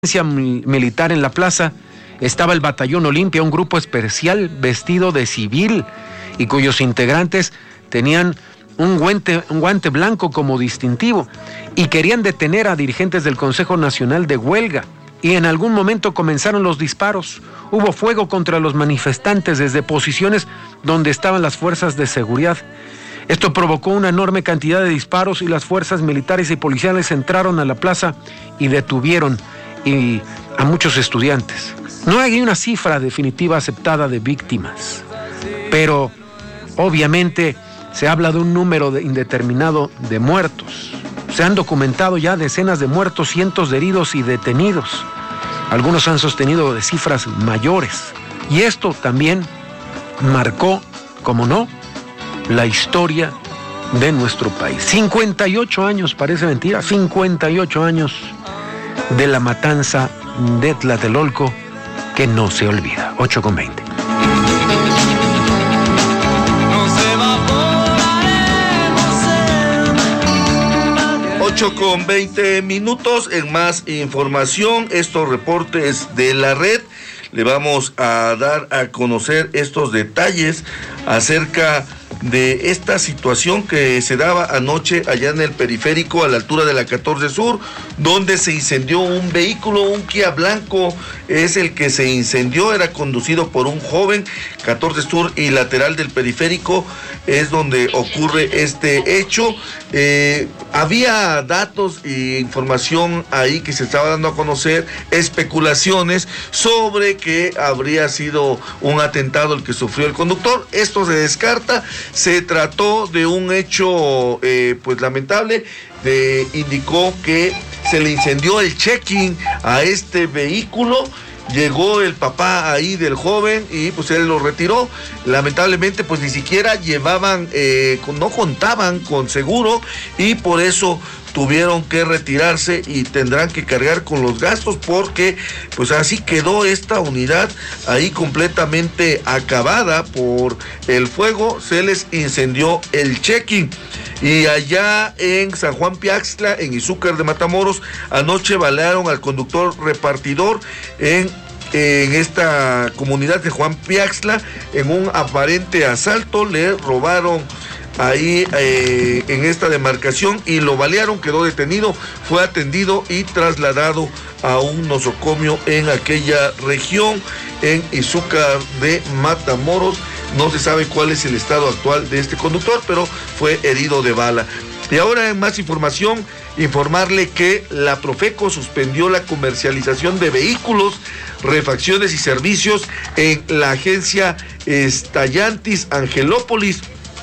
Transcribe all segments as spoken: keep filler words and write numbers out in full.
militar en la plaza estaba el Batallón Olimpia, un grupo especial vestido de civil y cuyos integrantes tenían un guante, un guante blanco como distintivo y querían detener a dirigentes del Consejo Nacional de Huelga. Y en algún momento comenzaron los disparos. Hubo fuego contra los manifestantes desde posiciones donde estaban las fuerzas de seguridad. Esto provocó una enorme cantidad de disparos y las fuerzas militares y policiales entraron a la plaza y detuvieron y a muchos estudiantes. No hay una cifra definitiva aceptada de víctimas, pero obviamente se habla de un número de indeterminado de muertos. Se han documentado ya decenas de muertos, cientos de heridos y detenidos. Algunos han sostenido de cifras mayores. Y esto también marcó, como no, la historia de nuestro país. cincuenta y ocho años, parece mentira, cincuenta y ocho años de la matanza de Tlatelolco, que no se olvida. ocho con veinte. ocho con veinte minutos. En más información, estos reportes de la red, le vamos a dar a conocer estos detalles acerca de esta situación que se daba anoche allá en el periférico a la altura de la catorce Sur, donde se incendió un vehículo, un Kia blanco es el que se incendió, era conducido por un joven. catorce Sur y lateral del periférico es donde ocurre este hecho. Eh, había datos e información ahí que se estaba dando a conocer, especulaciones sobre que habría sido un atentado el que sufrió el conductor. Esto se descarta. Se trató de un hecho eh, pues lamentable. De, indicó que se le incendió el check-in a este vehículo. Llegó el papá ahí del joven y pues él lo retiró. Lamentablemente pues ni siquiera llevaban, eh, no contaban con seguro y por eso tuvieron que retirarse y tendrán que cargar con los gastos porque pues así quedó esta unidad ahí completamente acabada por el fuego. Se les incendió el check-in. Y allá en San Juan Piaxtla, en Izúcar de Matamoros, anoche balearon al conductor repartidor en, en esta comunidad de Juan Piaxtla en un aparente asalto. Le robaron ahí eh, en esta demarcación y lo balearon, quedó detenido, fue atendido y trasladado a un nosocomio en aquella región, en Izúcar de Matamoros. No se sabe cuál es el estado actual de este conductor, pero fue herido de bala. Y ahora en más información, informarle que la Profeco suspendió la comercialización de vehículos, refacciones y servicios en la agencia Stellantis Angelópolis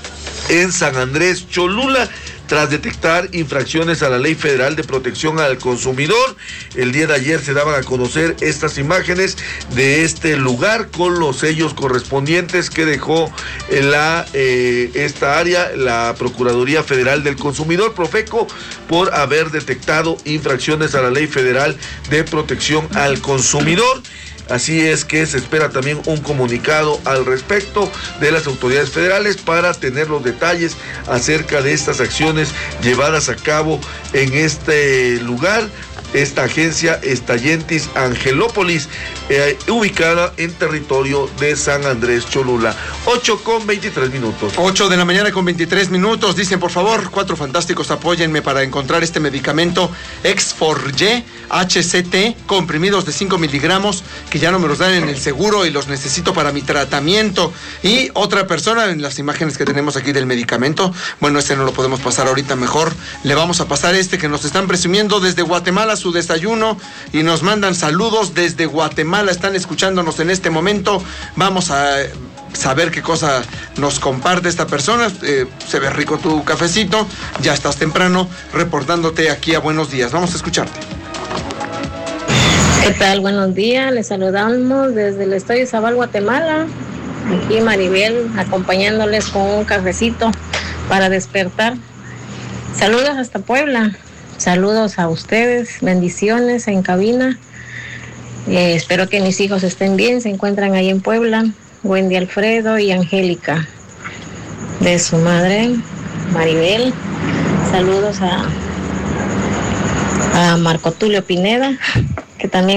en San Andrés Cholula, tras detectar infracciones a la Ley Federal de Protección al Consumidor. El día de ayer se daban a conocer estas imágenes de este lugar con los sellos correspondientes que dejó en la, eh, esta área la Procuraduría Federal del Consumidor, Profeco, por haber detectado infracciones a la Ley Federal de Protección al Consumidor. Así es que se espera también un comunicado al respecto de las autoridades federales para tener los detalles acerca de estas acciones llevadas a cabo en este lugar, esta agencia Stellantis Angelópolis, eh, ubicada en territorio de San Andrés Cholula. ocho con veintitrés minutos. ocho de la mañana con veintitrés minutos. Dicen, por favor, Cuatro Fantásticos, apóyenme para encontrar este medicamento Exforge H C T, comprimidos de cinco miligramos, que ya no me los dan en el seguro y los necesito para mi tratamiento. Y otra persona, en las imágenes que tenemos aquí del medicamento, bueno, este no lo podemos pasar ahorita, mejor le vamos a pasar este que nos están presumiendo desde Guatemala, su desayuno, y nos mandan saludos desde Guatemala, están escuchándonos en este momento. Vamos a saber qué cosa nos comparte esta persona. Eh, se ve rico tu cafecito, ya estás temprano reportándote aquí a Buenos Días. Vamos a escucharte. ¿Qué tal? Buenos días, les saludamos desde el Estadio Izabal, Guatemala. Aquí Maribel acompañándoles con un cafecito para despertar. Saludos hasta Puebla. Saludos a ustedes, bendiciones en cabina. Eh, espero que mis hijos estén bien, se encuentran ahí en Puebla. Wendy, Alfredo y Angélica. De su madre, Maribel. Saludos a, a Marco Tulio Pineda que también